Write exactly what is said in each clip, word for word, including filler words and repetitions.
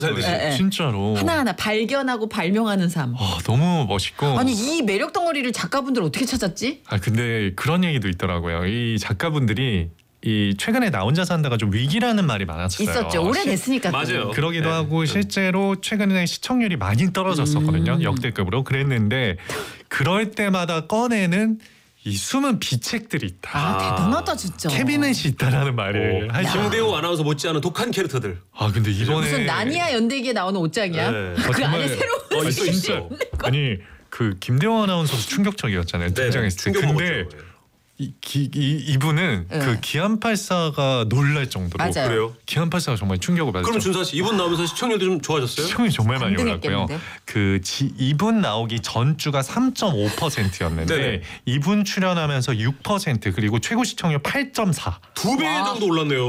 잘 되지. 예, 예. 진짜로. 하나하나 발견하고 발명하는 삶. 아, 너무 멋있고. 아니 이 매력 덩어리를 작가분들 어떻게 찾았지? 아 근데 그런 얘기도 있더라고요. 이 작가분들이 이 최근에 나 혼자 산다가 좀 위기라는 말이 많았어요. 있었죠. 오래됐으니까. 또. 맞아요. 그러기도 네. 하고 실제로 최근에 시청률이 많이 떨어졌었거든요. 음. 역대급으로. 그랬는데 그럴 때마다 꺼내는 이 숨은 비책들이 있다. 아, 대단하다 진짜. 캐비넷이 있다라는 말을 오, 하죠. 김대호 아나운서 못지않은 독한 캐릭터들. 아 근데 이번에 무슨 나니아 연대기에 나오는 옷장이야? 네. 그 아, 정말- 안에 새로운 어, 아, 있어, 진짜 있어. 아니 그 김대호 아나운서도 충격적이었잖아요. 네, 등장했을 때. 충격 근데 먹었죠. 이, 기, 이, 이분은 네. 그 기안팔사가 놀랄 정도로 맞아요. 그래요? 기안팔사가 정말 충격을 받았죠. 그럼 준서 씨 이분 나오면서 시청률도 좀 좋아졌어요? 시청이 정말 많이 올랐고요. 강등했겠는데? 그 지, 이분 나오기 전 주가 삼 점 오 퍼센트였는데 네네. 이분 출연하면서 육 퍼센트 그리고 최고 시청률 팔 점 사. 두 배 와. 정도 올랐네요.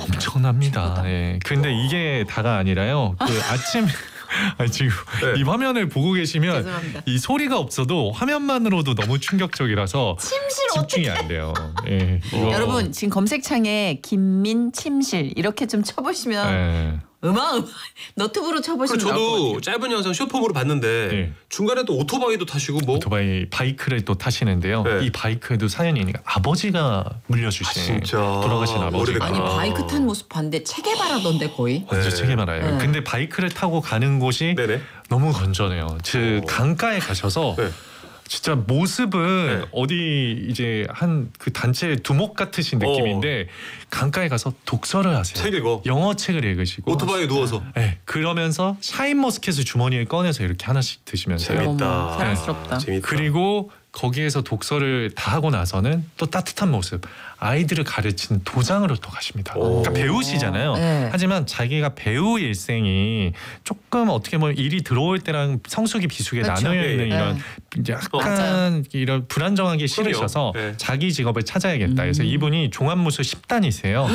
엄청납니다. 예. 근데 이게 다가 아니라요. 그 아침 아니 지금 네. 이 화면을 보고 계시면 죄송합니다. 이 소리가 없어도 화면만으로도 너무 충격적이라서 침실 집중이 안 돼요. 예. 이거- 여러분 지금 검색창에 김민 침실 이렇게 좀 쳐보시면 예. 음악 음악 너튜브로 쳐보시면 그리고 나올 것 저도 같아요. 짧은 영상 쇼폼으로 봤는데 네. 중간에 또 오토바이도 타시고 뭐 오토바이 바이크를 또 타시는데요. 네. 이 바이크에도 사연이 있으니까 아버지가 물려주신 아, 진짜. 돌아가신 아버지가 오래됐구나. 아니 바이크 탄 모습 봤는데 체계바라던데 거의. 완전 네. 체계말아요. 네. 근데 바이크를 타고 가는 곳이 네네. 너무 건전해요. 즉 어. 강가에 가셔서 네. 진짜 모습은 네. 어디 이제 한 그 단체 두목 같으신 어. 느낌인데 강가에 가서 독서를 하세요. 책 읽어. 영어 책을 읽으시고. 오토바이에 누워서. 네. 그러면서 샤인머스켓을 주머니에 꺼내서 이렇게 하나씩 드시면서요. 재밌다. 어머, 사랑스럽다. 재밌다. 그리고 거기에서 독서를 다 하고 나서는 또 따뜻한 모습 아이들을 가르치는 도장으로 또 가십니다. 오. 그러니까 배우시잖아요. 네. 하지만 자기가 배우 일생이 조금 어떻게 보면 일이 들어올 때랑 성수기 비수기에 그렇죠. 나눠 있는 네. 이런 네. 이제 맞아요. 약간 이런 불안정하게 그럼요. 싫으셔서 네. 자기 직업을 찾아야겠다. 그래서 음. 이분이 종합무술 십 단이세요.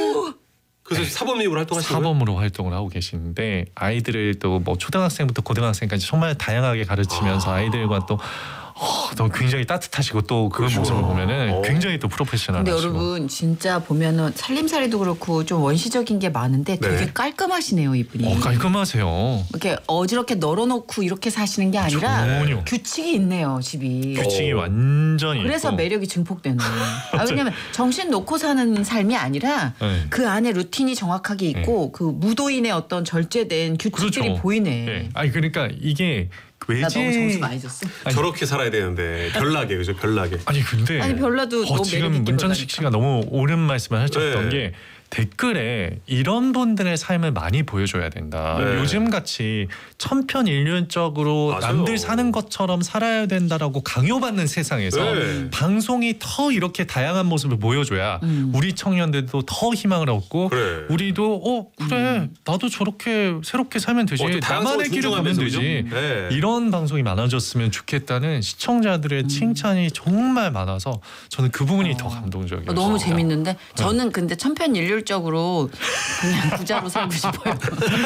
그래서 사범님으로 활동하시는 거예요? 사범으로 활동을 하고 계시는데 아이들을 또 뭐 초등학생부터 고등학생까지 정말 다양하게 가르치면서 아. 아이들과 또 어, 또 굉장히 따뜻하시고 또 그 그렇죠. 모습을 보면은 어. 굉장히 또 근데 프로페셔널하시고. 여러분 진짜 보면은 살림살이도 그렇고 좀 원시적인 게 많은데 되게 네. 깔끔하시네요 이분이. 어, 깔끔하세요. 이렇게 어지럽게 널어놓고 이렇게 사시는 게 아니라 전혀. 규칙이 있네요 집이. 규칙이 어. 완전히 그래서 있고. 매력이 증폭되는 거예요. 아, 왜냐면 정신 놓고 사는 삶이 아니라 네. 그 안에 루틴이 정확하게 있고 그 무도인의 어떤 절제된 규칙들이 그렇죠. 보이네. 네. 아니 그러니까 이게 나 너무 점수 외제 많이 줬어. 아니. 저렇게 살아야 되는데 별나게 그죠 별나게. 아니 근데 아니 별나도 어, 너무 지금 매력 있게 문천식 씨가 너무 옳은 말씀을 하셨던 네. 게 댓글에 이런 분들의 삶을 많이 보여줘야 된다. 네. 요즘 같이 천편일률적으로 맞아요. 남들 사는 것처럼 살아야 된다라고 강요받는 세상에서 네. 방송이 더 이렇게 다양한 모습을 보여줘야 음. 우리 청년들도 더 희망을 얻고 그래. 우리도 어 그래 나도 저렇게 새롭게 살면 되지 어, 또 다양성을 나만의 길을 가면 존중하면서, 되지 그죠? 네. 이런 방송이 많아졌으면 좋겠다는 시청자들의 칭찬이 정말 많아서 저는 그 부분이 어. 더 감동적이었어요. 어, 너무 재밌는데 저는 근데 천편일률적으로 그냥 부자로 살고 싶어요.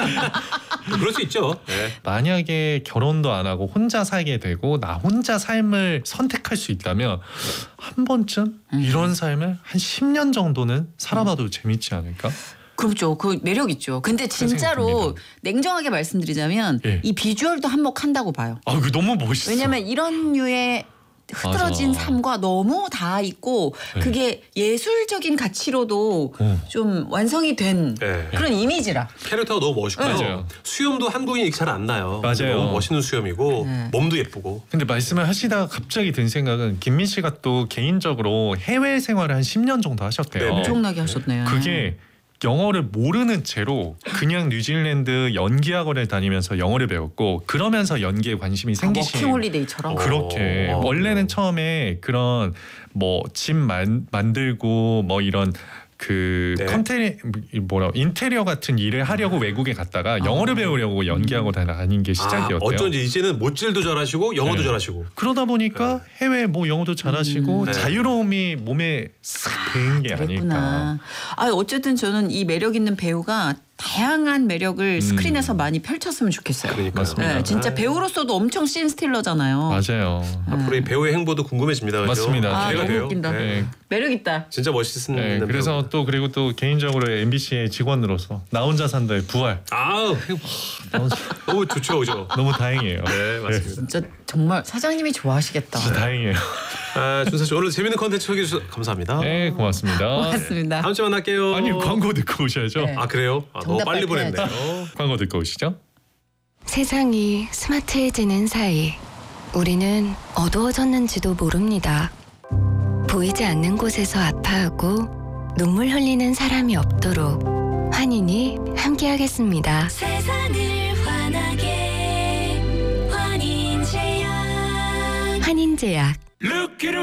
그럴 수 있죠. 네. 만약에 결혼도 안 하고 혼자 살게 되고 나 혼자 삶을 선택할 수 있다면 한 번쯤 음. 이런 삶을 한 십 년 정도는 살아봐도 재밌지 않을까? 그렇죠. 그 매력 있죠. 근데 진짜로 생각합니다. 냉정하게 말씀드리자면 예. 이 비주얼도 한몫한다고 봐요. 아, 그 너무 멋있어. 왜냐면 이런 류의 흐트러진 맞아. 삶과 너무 다 있고 네. 그게 예술적인 가치로도 어. 좀 완성이 된 네. 그런 이미지라. 캐릭터가 너무 멋있고 맞아요. 수염도 한국인이 잘 안 나요. 맞아요. 너무 멋있는 수염이고 네. 몸도 예쁘고. 근데 말씀을 하시다가 갑자기 든 생각은 김민 씨가 또 개인적으로 해외 생활을 한 십 년 정도 하셨대요. 네네. 엄청나게 하셨네요. 그게 영어를 모르는 채로 그냥 뉴질랜드 연기학원을 다니면서 영어를 배웠고 그러면서 연기에 관심이 아, 생기신 워킹홀리데이처럼. 어. 그렇게 어. 원래는 처음에 그런 뭐 집 만들고 뭐 이런 그 네. 컨테 뭐라 인테리어 같은 일을 하려고 외국에 갔다가 영어를 배우려고 연기학원 다닌 게 아, 시작이었대요. 어쩐지 이제는 못질도 잘하시고 영어도 네. 잘하시고. 그러다 보니까 해외 뭐 영어도 잘하시고 음. 네. 자유로움이 몸에 싹 배인 게 아닐까. 그랬구나. 아 어쨌든 저는 이 매력 있는 배우가 다양한 매력을 스크린에서 많이 펼쳤으면 좋겠어요. 그러니까요. 맞습니다. 네, 진짜 아, 배우로서도 엄청 씬 스틸러잖아요. 맞아요. 앞으로 이 배우의 행보도 궁금해집니다. 그죠? 맞습니다. 아, 기대가 너무 돼요. 웃긴다. 네. 매력 있다. 진짜 멋있는 네, 그래서 배우입니다. 또 그리고 또 개인적으로 엠비씨의 직원으로서 나 혼자 산다의 부활 아우 너무, 너무 좋죠, 그죠? 너무 다행이에요. 네, 맞습니다. 진짜 정말 사장님이 좋아하시겠다. 진짜 다행이에요. 아, 준서 씨 오늘 재밌는 컨텐츠 소개해 주셔서 감사합니다. 네, 고맙습니다. 고맙습니다. 다음 주에 만날게요. 아니 광고 듣고 오셔야죠. 네. 아 그래요? 아, 너무 정답 빨리 발표해야지. 보냈네요. 광고 듣고 오시죠. 세상이 스마트해지는 사이 우리는 어두워졌는지도 모릅니다. 보이지 않는 곳에서 아파하고 눈물 흘리는 사람이 없도록 환인이 함께하겠습니다. 세상을 환하게 환인제약 환인제약